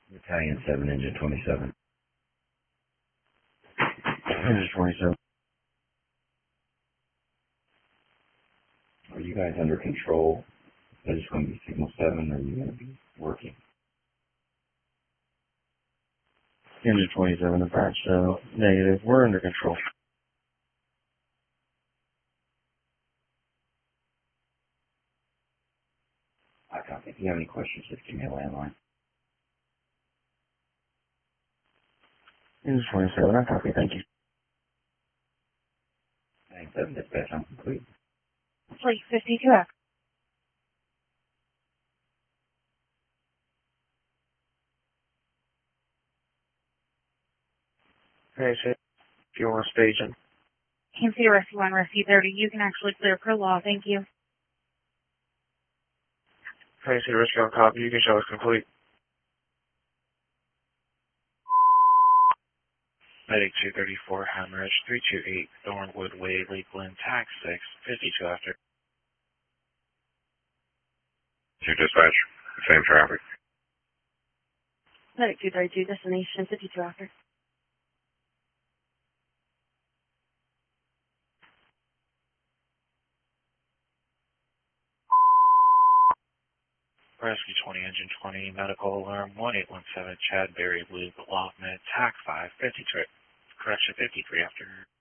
Battalion 7, Engine 27. Engine 27. Are you guys under control? Is this going to be Signal 7 or are you going to be working? Engine 27 to patch, so negative. We're under control. I copy. If you have any questions, just give me a landline. Engine 27, I copy, thank you. Battalion 7, dispatch, I'm complete. Fleet 52X. Hey, shit. If you want to stage in. Kansas Rescue 1, Rescue 30. You can actually clear per law. Thank you. Hey, shit, Rescue on copy. You can show us complete. Medic 234, Hemorrhage 328, Thornwood Way, Lakeland, Tax 6, 52 after. To dispatch, same traffic. Medic 232, destination 52 after. Rescue 20, Engine 20, Medical Alarm 1817, Chad Berry, Loop, Lockman, Tac 5, 53, correction 53 after.